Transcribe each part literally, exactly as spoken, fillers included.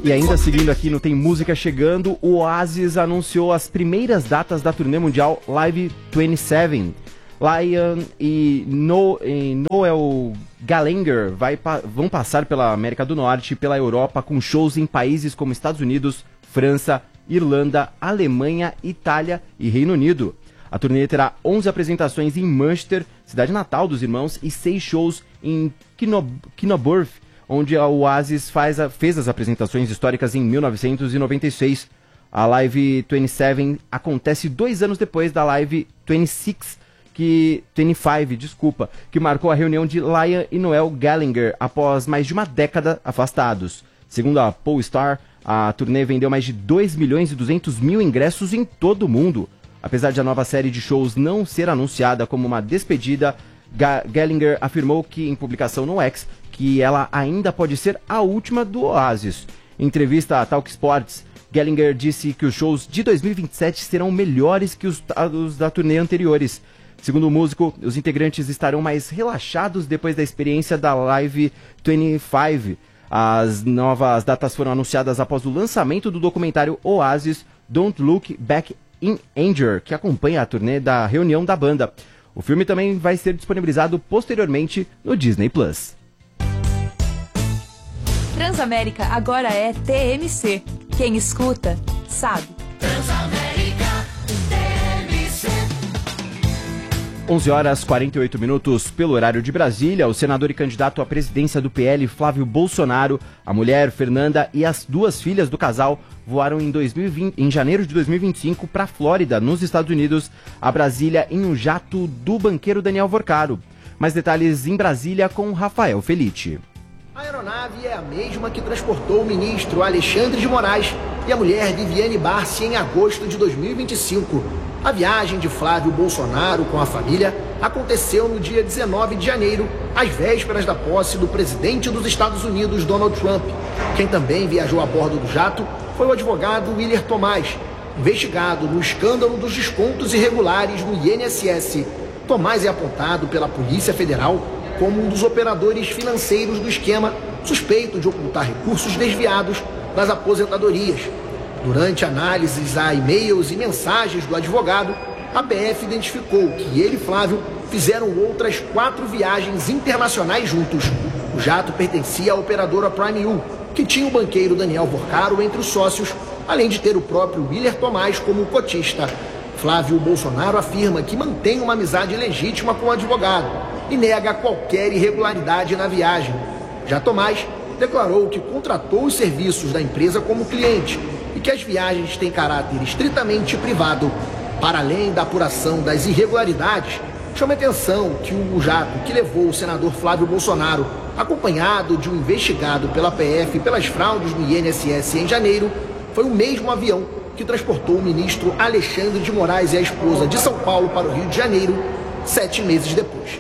E ainda seguindo aqui no Tem Música Chegando, o Oasis anunciou as primeiras datas da turnê mundial Live vinte e sete. Lion e, no, e Noel Gallagher vai, vão passar pela América do Norte e pela Europa com shows em países como Estados Unidos, França, Irlanda, Alemanha, Itália e Reino Unido. A turnê terá onze apresentações em Manchester, cidade natal dos irmãos, e seis shows em Knobworth, onde a Oasis faz a, fez as apresentações históricas em mil novecentos e noventa e seis. A Live vinte e sete acontece dois anos depois da Live vinte e seis, que, vinte e cinco, desculpa, que marcou a reunião de Liam e Noel Gallagher após mais de uma década afastados. Segundo a Pollstar, a turnê vendeu mais de dois milhões e duzentos mil ingressos em todo o mundo. Apesar de a nova série de shows não ser anunciada como uma despedida, Ga- Gallagher afirmou que em publicação no X que ela ainda pode ser a última do Oasis. Em entrevista a Talk Sports, Gallagher disse que os shows de dois mil e vinte e sete serão melhores que os, os da turnê anteriores. Segundo o músico, os integrantes estarão mais relaxados depois da experiência da Live vinte e cinco. As novas datas foram anunciadas após o lançamento do documentário Oasis Don't Look Back in Anger, que acompanha a turnê da reunião da banda. O filme também vai ser disponibilizado posteriormente no Disney Plus. Transamérica agora é T M C. Quem escuta, sabe. Transamérica T M C. onze horas e quarenta e oito minutos pelo horário de Brasília. O senador e candidato à presidência do P L, Flávio Bolsonaro, a mulher, Fernanda, e as duas filhas do casal voaram em, dois mil e vinte, em janeiro de dois mil e vinte e cinco para a Flórida, nos Estados Unidos, a Brasília, em um jato do banqueiro Daniel Vorcaro. Mais detalhes em Brasília com Rafael Felitti. A aeronave é a mesma que transportou o ministro Alexandre de Moraes e a mulher Viviane Barsi em agosto de dois mil e vinte e cinco. A viagem de Flávio Bolsonaro com a família aconteceu no dia dezenove de janeiro, às vésperas da posse do presidente dos Estados Unidos, Donald Trump. Quem também viajou a bordo do jato foi o advogado Willer Tomás, investigado no escândalo dos descontos irregulares no I N S S. Tomás é apontado pela Polícia Federal como um dos operadores financeiros do esquema, suspeito de ocultar recursos desviados das aposentadorias. Durante análises a e-mails e mensagens do advogado, a P F identificou que ele e Flávio fizeram outras quatro viagens internacionais juntos. O jato pertencia à operadora Prime U, que tinha o banqueiro Daniel Vorcaro entre os sócios, além de ter o próprio Willer Tomás como cotista. Flávio Bolsonaro afirma que mantém uma amizade legítima com o advogado e nega qualquer irregularidade na viagem. Já Tomás declarou que contratou os serviços da empresa como cliente e que as viagens têm caráter estritamente privado. Para além da apuração das irregularidades, chama atenção que o jato que levou o senador Flávio Bolsonaro, acompanhado de um investigado pela P F pelas fraudes no I N S S em janeiro, foi o mesmo avião que transportou o ministro Alexandre de Moraes e a esposa de São Paulo para o Rio de Janeiro, sete meses depois.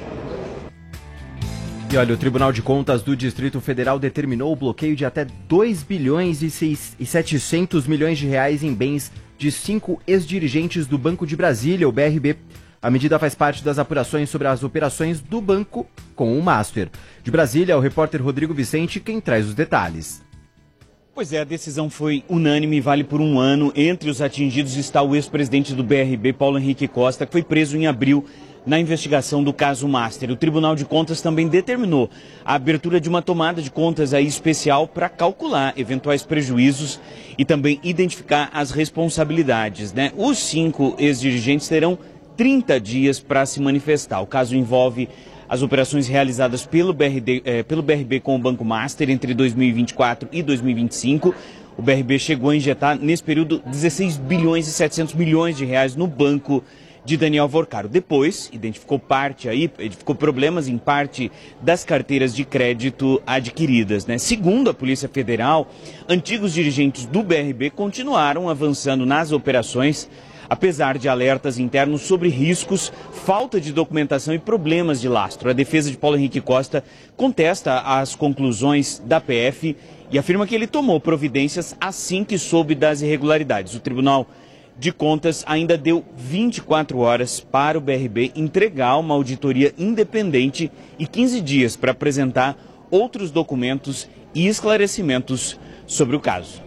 E olha, o Tribunal de Contas do Distrito Federal determinou o bloqueio de até dois bilhões e setecentos milhões de reais em bens de cinco ex-dirigentes do Banco de Brasília, o B R B. A medida faz parte das apurações sobre as operações do banco com o Master. De Brasília, o repórter Rodrigo Vicente quem traz os detalhes. Pois é, a decisão foi unânime e vale por um ano. Entre os atingidos está o ex-presidente do B R B, Paulo Henrique Costa, que foi preso em abril na investigação do caso Master. O Tribunal de Contas também determinou a abertura de uma tomada de contas aí especial para calcular eventuais prejuízos e também identificar as responsabilidades, né? Os cinco ex-dirigentes terão trinta dias para se manifestar. O caso envolve as operações realizadas pelo B R B, eh, pelo B R B com o Banco Master entre dois mil e vinte e quatro e dois mil e vinte e cinco. O B R B chegou a injetar, nesse período, dezesseis bilhões e setecentos milhões de reais no banco de Daniel Vorcaro. Depois, identificou parte aí, identificou problemas em parte das carteiras de crédito adquiridas, né? Segundo a Polícia Federal, antigos dirigentes do B R B continuaram avançando nas operações, apesar de alertas internos sobre riscos, falta de documentação e problemas de lastro. A defesa de Paulo Henrique Costa contesta as conclusões da P F e afirma que ele tomou providências assim que soube das irregularidades. O Tribunal de Contas ainda deu vinte e quatro horas para o B R B entregar uma auditoria independente e quinze dias para apresentar outros documentos e esclarecimentos sobre o caso.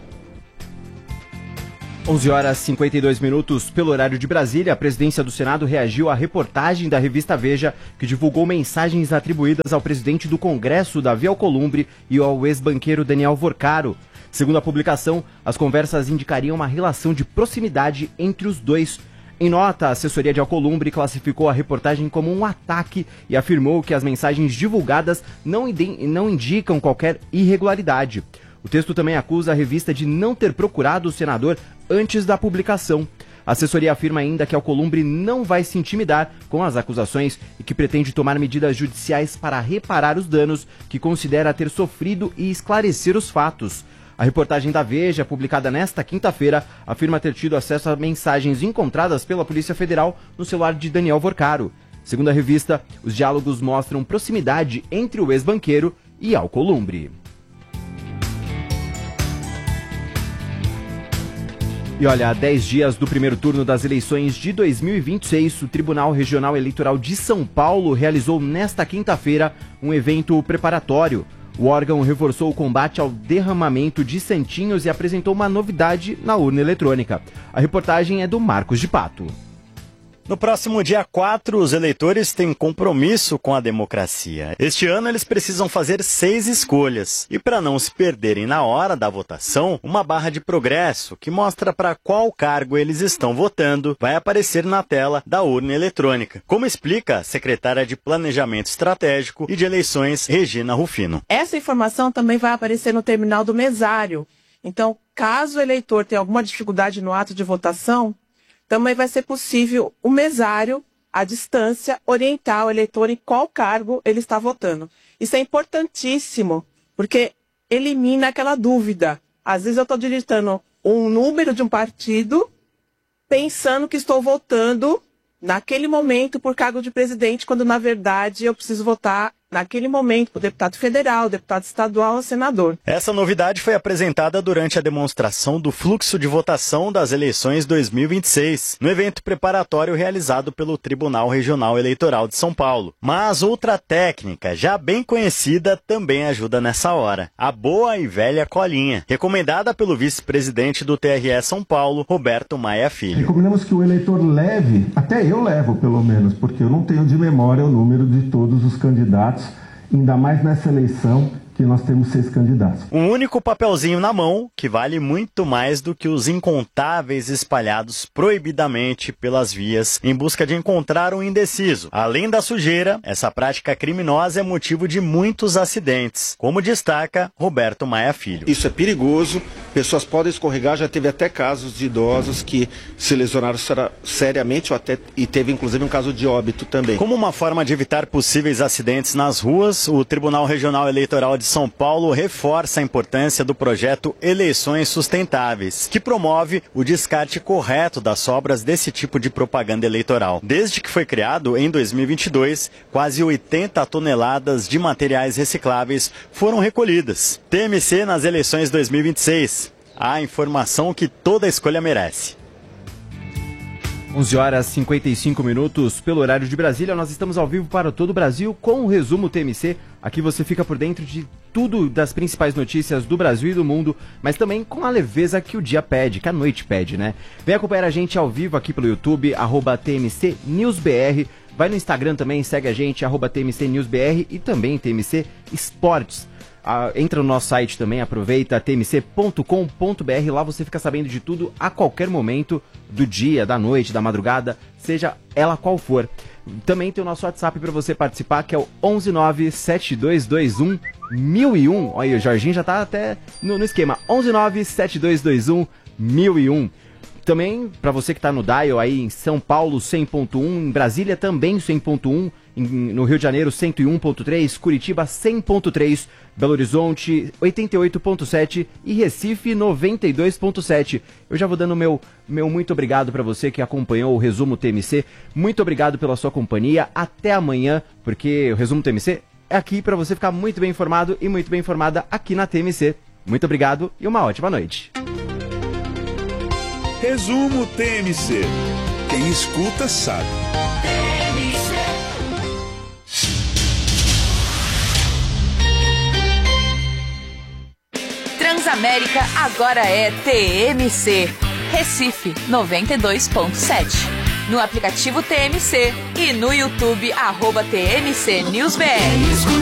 onze horas e cinquenta e dois minutos pelo horário de Brasília, a presidência do Senado reagiu à reportagem da revista Veja, que divulgou mensagens atribuídas ao presidente do Congresso, Davi Alcolumbre, e ao ex-banqueiro Daniel Vorcaro. Segundo a publicação, as conversas indicariam uma relação de proximidade entre os dois. Em nota, a assessoria de Alcolumbre classificou a reportagem como um ataque e afirmou que as mensagens divulgadas não, indi- não indicam qualquer irregularidade. O texto também acusa a revista de não ter procurado o senador antes da publicação. A assessoria afirma ainda que Alcolumbre não vai se intimidar com as acusações e que pretende tomar medidas judiciais para reparar os danos que considera ter sofrido e esclarecer os fatos. A reportagem da Veja, publicada nesta quinta-feira, afirma ter tido acesso a mensagens encontradas pela Polícia Federal no celular de Daniel Vorcaro. Segundo a revista, os diálogos mostram proximidade entre o ex-banqueiro e Alcolumbre. E olha, há dez dias do primeiro turno das eleições de dois mil e vinte e seis, o Tribunal Regional Eleitoral de São Paulo realizou nesta quinta-feira um evento preparatório. O órgão reforçou o combate ao derramamento de santinhos e apresentou uma novidade na urna eletrônica. A reportagem é do Marcos de Pato. No próximo dia quatro, os eleitores têm compromisso com a democracia. Este ano eles precisam fazer seis escolhas. E para não se perderem na hora da votação, uma barra de progresso que mostra para qual cargo eles estão votando vai aparecer na tela da urna eletrônica. Como explica a secretária de Planejamento Estratégico e de Eleições, Regina Rufino. Essa informação também vai aparecer no terminal do mesário. Então, caso o eleitor tenha alguma dificuldade no ato de votação, também vai ser possível o mesário, à distância, orientar o eleitor em qual cargo ele está votando. Isso é importantíssimo, porque elimina aquela dúvida. Às vezes eu estou digitando um número de um partido, pensando que estou votando naquele momento por cargo de presidente, quando na verdade eu preciso votar naquele momento, o deputado federal, o deputado estadual, o senador. Essa novidade foi apresentada durante a demonstração do fluxo de votação das eleições dois mil e vinte e seis, no evento preparatório realizado pelo Tribunal Regional Eleitoral de São Paulo. Mas outra técnica, já bem conhecida, também ajuda nessa hora. A boa e velha colinha, recomendada pelo vice-presidente do T R E São Paulo, Roberto Maia Filho. Recomendamos que o eleitor leve, até eu levo pelo menos, porque eu não tenho de memória o número de todos os candidatos, ainda mais nessa eleição que nós temos seis candidatos. Um único papelzinho na mão que vale muito mais do que os incontáveis espalhados proibidamente pelas vias em busca de encontrar um indeciso. Além da sujeira, essa prática criminosa é motivo de muitos acidentes, como destaca Roberto Maia Filho. Isso é perigoso, pessoas podem escorregar, já teve até casos de idosos que se lesionaram seriamente ou até, e teve inclusive um caso de óbito também. Como uma forma de evitar possíveis acidentes nas ruas, o Tribunal Regional Eleitoral de São Paulo reforça a importância do projeto Eleições Sustentáveis, que promove o descarte correto das sobras desse tipo de propaganda eleitoral. Desde que foi criado, em dois mil e vinte e dois, quase oitenta toneladas de materiais recicláveis foram recolhidas. T M C nas eleições dois mil e vinte e seis. A informação que toda escolha merece. onze horas e cinquenta e cinco minutos pelo horário de Brasília. Nós estamos ao vivo para todo o Brasil com o resumo T M C. Aqui você fica por dentro de tudo das principais notícias do Brasil e do mundo, mas também com a leveza que o dia pede, que a noite pede, né? Vem acompanhar a gente ao vivo aqui pelo YouTube, arroba T M C News B R. Vai no Instagram também, segue a gente, arroba T M C News B R e também T M C Esportes. Ah, entra no nosso site também, aproveita, t m c ponto com ponto b r, lá você fica sabendo de tudo a qualquer momento do dia, da noite, da madrugada, seja ela qual for. Também tem o nosso WhatsApp para você participar, que é o onze nove sete dois dois um mil e um. Olha aí, o Jorginho já tá até no, no esquema, onze nove sete dois dois um mil e um. Também, para você que está no dial aí em São Paulo cem ponto um, em Brasília também cem ponto um, em, no Rio de Janeiro cento e um ponto três, Curitiba cem ponto três, Belo Horizonte oitenta e oito ponto sete e Recife noventa e dois ponto sete. Eu já vou dando meu, meu muito obrigado para você que acompanhou o Resumo T M C. Muito obrigado pela sua companhia. Até amanhã, porque o Resumo T M C é aqui para você ficar muito bem informado e muito bem informada aqui na T M C. Muito obrigado e uma ótima noite. Resumo T M C. Quem escuta sabe. Transamérica agora é T M C. Recife noventa e dois ponto sete. No aplicativo T M C e no YouTube, arroba T M C News B R.